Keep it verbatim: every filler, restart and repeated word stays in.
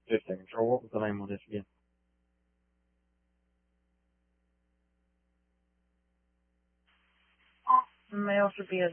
Just a control. What was the name of this again? Mail should be a